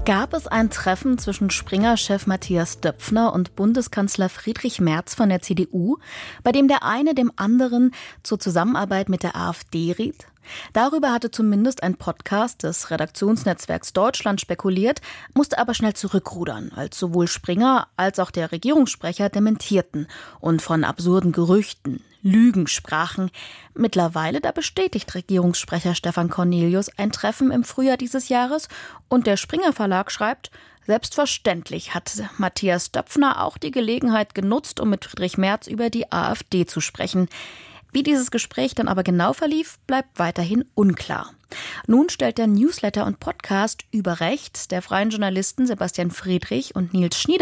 Gab es ein Treffen zwischen Springer-Chef Matthias Döpfner und Bundeskanzler Friedrich Merz von der CDU, bei dem der eine dem anderen zur Zusammenarbeit mit der AfD riet? Darüber hatte zumindest ein Podcast des Redaktionsnetzwerks Deutschland spekuliert, musste aber schnell zurückrudern, als sowohl Springer als auch der Regierungssprecher dementierten und von absurden Gerüchten, Lügen sprachen. Mittlerweile da bestätigt Regierungssprecher Stefan Cornelius ein Treffen im Frühjahr dieses Jahres und der Springer Verlag schreibt, selbstverständlich hat Matthias Döpfner auch die Gelegenheit genutzt, um mit Friedrich Merz über die AfD zu sprechen. Wie dieses Gespräch dann aber genau verlief, bleibt weiterhin unklar. Nun stellt der Newsletter und Podcast Über Recht der freien Journalisten Sebastian Friedrich und Nils Schnieder